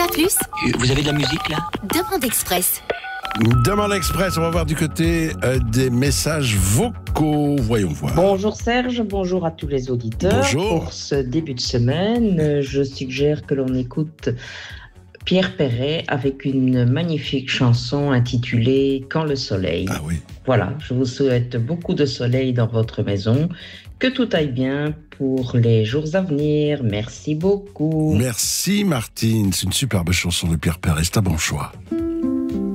pas plus? Vous avez de la musique là? Demande Express. Demande Express, on va voir du côté des messages vocaux. Voyons voir. Bonjour Serge, bonjour à tous les auditeurs. Bonjour. Pour ce début de semaine, je suggère que l'on écoute Pierre Perret avec une magnifique chanson intitulée Quand le soleil. Ah oui. Voilà, je vous souhaite beaucoup de soleil dans votre maison, que tout aille bien pour les jours à venir. Merci beaucoup. Merci Martine, c'est une superbe chanson de Pierre Perret, c'est un bon choix.